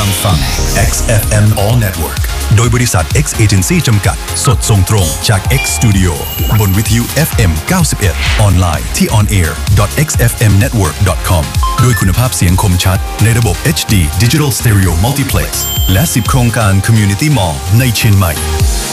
ลังฟัง XFM All Network โดยบริษัท X Agency จำกัดสดส่งตรงจาก X Studio บนวิทยุ FM 91 ออนไลน์ที่ onair.xfmnetwork.com ด้วยคุณภาพเสียงคมชัดในระบบ HD Digital Stereo Multiplex และ 10 โครงการ Community Mall ในเชียงใหม่